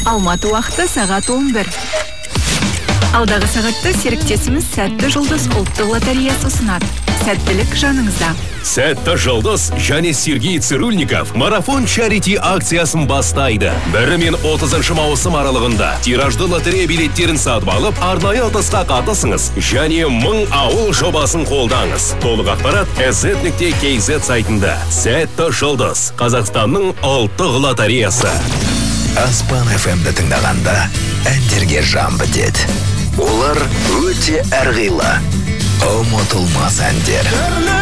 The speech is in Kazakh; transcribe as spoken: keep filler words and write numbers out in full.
Алматы уақыты сағат он бір. Алдағы сағатты серіктесіміз Сәтті жұлдыз ұлттық лотереясы ұсынады. Сәттілік жаныңызда. Сәтті жұлдыз және Сергей Цирульников марафон чарити акциясын бастайды. бірі мен отызыншы маусым аралығында тиражды лотерея билеттерін сатып алып, арнайы ұтысқа қатысыңыз және мың ауыл жобасын қолдаңыз. Толық ақпарат эс-зет нүкте кей зет сайтында. Сәтті жұлдыз, Қазақстанның ұлттық лотереясы. Аспан эф эм-ді тыңдағанда әндерге жан бітеді. Олар өте әрғилы, ұмытылмас әндер.